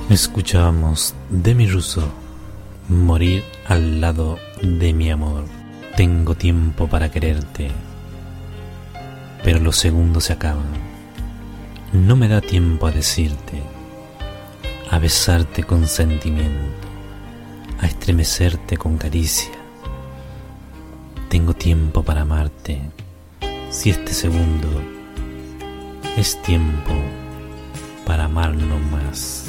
Escuchábamos Demi Rousseau, Morir al lado de mi amor. Tengo tiempo para quererte, pero los segundos se acaban. No me da tiempo a decirte, a besarte con sentimiento, a estremecerte con caricia. Tengo tiempo para amarte, si este segundo es tiempo para amarnos más.